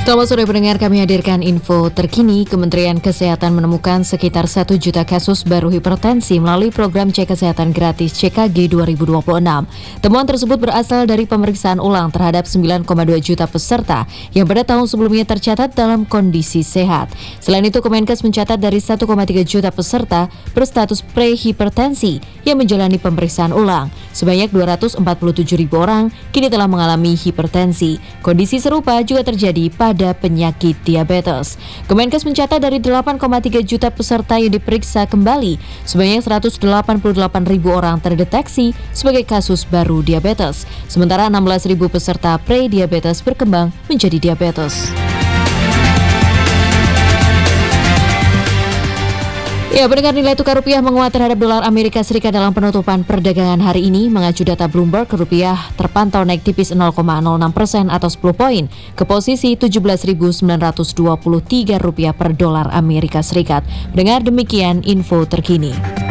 Selamat sore pendengar, kami hadirkan info terkini. Kementerian Kesehatan menemukan sekitar 1 juta kasus baru hipertensi melalui program cek kesehatan gratis CKG 2026. Temuan tersebut berasal dari pemeriksaan ulang terhadap 9,2 juta peserta yang pada tahun sebelumnya tercatat dalam kondisi sehat. Selain itu, Kemenkes mencatat dari 1,3 juta peserta berstatus prehipertensi yang menjalani pemeriksaan ulang. Sebanyak 247.000 orang kini telah mengalami hipertensi. Kondisi serupa juga terjadi pada penyakit diabetes. Kemenkes mencatat dari 8,3 juta peserta yang diperiksa kembali, sebanyak 188.000 orang terdeteksi sebagai kasus baru diabetes. Sementara 16.000 peserta pre-diabetes berkembang menjadi diabetes. Ya, pendengar, nilai tukar rupiah menguat terhadap dolar Amerika Serikat dalam penutupan perdagangan hari ini. Mengacu data Bloomberg, rupiah terpantau naik tipis 0,06% atau 10 poin ke posisi 17.923 rupiah per dolar Amerika Serikat. Pendengar, demikian info terkini.